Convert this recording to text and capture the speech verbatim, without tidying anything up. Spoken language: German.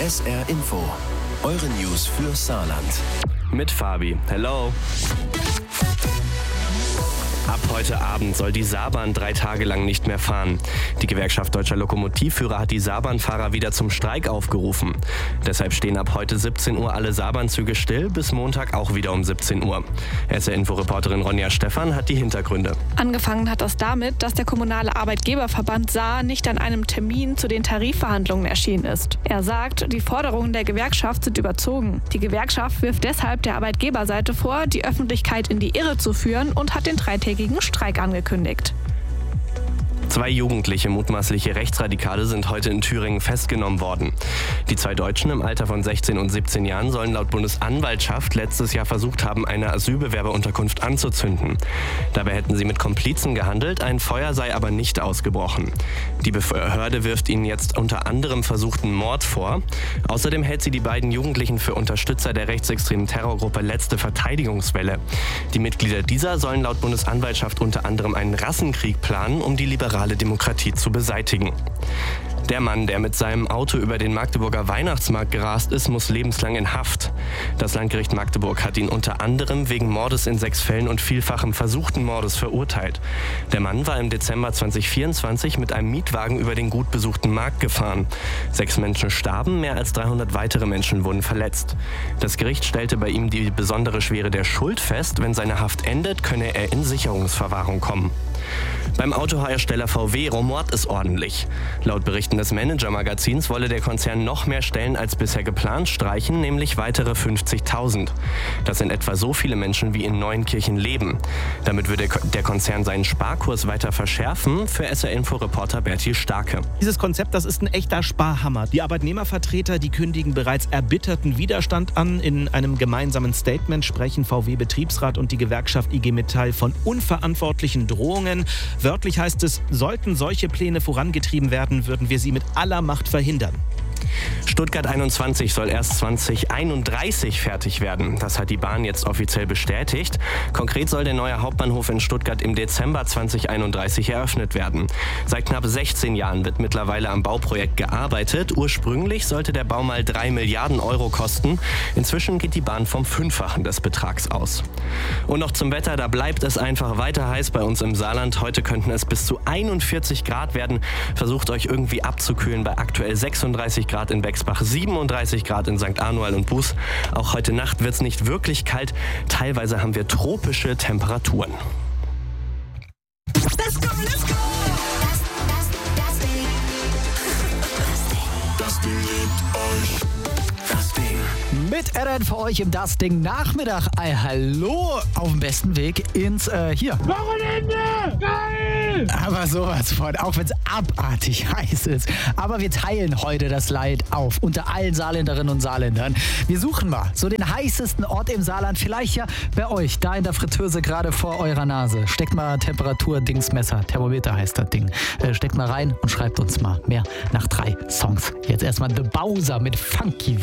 S R Info, eure News für Saarland. Mit Fabi. Hello. Ab heute Abend soll die Saarbahn drei Tage lang nicht mehr fahren. Die Gewerkschaft Deutscher Lokomotivführer hat die Saarbahnfahrer wieder zum Streik aufgerufen. Deshalb stehen ab heute siebzehn Uhr alle Saarbahnzüge still, bis Montag auch wieder um siebzehn Uhr. S R-Info-Reporterin Ronja Stephan hat die Hintergründe. Angefangen hat das damit, dass der kommunale Arbeitgeberverband Saar nicht an einem Termin zu den Tarifverhandlungen erschienen ist. Er sagt, die Forderungen der Gewerkschaft sind überzogen. Die Gewerkschaft wirft deshalb der Arbeitgeberseite vor, die Öffentlichkeit in die Irre zu führen und hat den dreitägigen Streik angekündigt. Zwei jugendliche, mutmaßliche Rechtsradikale sind heute in Thüringen festgenommen worden. Die zwei Deutschen im Alter von sechzehn und siebzehn Jahren sollen laut Bundesanwaltschaft letztes Jahr versucht haben, eine Asylbewerberunterkunft anzuzünden. Dabei hätten sie mit Komplizen gehandelt, ein Feuer sei aber nicht ausgebrochen. Die Behörde wirft ihnen jetzt unter anderem versuchten Mord vor. Außerdem hält sie die beiden Jugendlichen für Unterstützer der rechtsextremen Terrorgruppe Letzte Verteidigungswelle. Die Mitglieder dieser sollen laut Bundesanwaltschaft unter anderem einen Rassenkrieg planen, um die liberale Demokratie zu beseitigen. Der Mann, der mit seinem Auto über den Magdeburger Weihnachtsmarkt gerast ist, muss lebenslang in Haft. Das Landgericht Magdeburg hat ihn unter anderem wegen Mordes in sechs Fällen und vielfachem versuchten Mordes verurteilt. Der Mann war im Dezember zweitausendvierundzwanzig mit einem Mietwagen über den gut besuchten Markt gefahren. Sechs Menschen starben, mehr als dreihundert weitere Menschen wurden verletzt. Das Gericht stellte bei ihm die besondere Schwere der Schuld fest. Wenn seine Haft endet, könne er in Sicherungsverwahrung kommen. Beim Autohersteller V W rumort es ordentlich. Laut Berichten des Manager-Magazins wolle der Konzern noch mehr Stellen als bisher geplant streichen, nämlich weitere fünfzigtausend. Das sind etwa so viele Menschen, wie in Neuenkirchen leben. Damit würde der Konzern seinen Sparkurs weiter verschärfen, für S R-Info-Reporter Bertil Starke. Dieses Konzept, das ist ein echter Sparhammer. Die Arbeitnehmervertreter, die kündigen bereits erbitterten Widerstand an. In einem gemeinsamen Statement sprechen V W-Betriebsrat und die Gewerkschaft I G Metall von unverantwortlichen Drohungen. Wörtlich heißt es, sollten solche Pläne vorangetrieben werden, würden wir sie mit aller Macht verhindern. Stuttgart einundzwanzig soll erst zweitausendeinunddreißig fertig werden. Das hat die Bahn jetzt offiziell bestätigt. Konkret soll der neue Hauptbahnhof in Stuttgart im Dezember zweitausendeinunddreißig eröffnet werden. Seit knapp sechzehn Jahren wird mittlerweile am Bauprojekt gearbeitet. Ursprünglich sollte der Bau mal drei Milliarden Euro kosten. Inzwischen geht die Bahn vom Fünffachen des Betrags aus. Und noch zum Wetter, da bleibt es einfach weiter heiß bei uns im Saarland. Heute könnten es bis zu einundvierzig Grad werden. Versucht euch irgendwie abzukühlen bei aktuell sechsunddreißig Grad in Bexbach, siebenunddreißig Grad in Sankt Anual und Buß. Auch heute Nacht wird es nicht wirklich kalt. Teilweise haben wir tropische Temperaturen. Let's go, let's go! Das, das, das Ding. Das Ding liebt euch. Das Ding. Mit Eren für euch im Das Ding Nachmittag. Äh, hallo auf dem besten Weg ins, äh, hier. Wochenende! Geil! Aber sowas von, auch wenn es abartig heiß ist. Aber wir teilen heute das Leid auf unter allen Saarländerinnen und Saarländern. Wir suchen mal so den heißesten Ort im Saarland. Vielleicht ja bei euch, da in der Fritteuse gerade vor eurer Nase. Steckt mal Temperatur-Dingsmesser, Thermometer heißt das Ding. Äh, steckt mal rein und schreibt uns mal mehr nach drei Songs. Jetzt erstmal The Bowser mit Funky.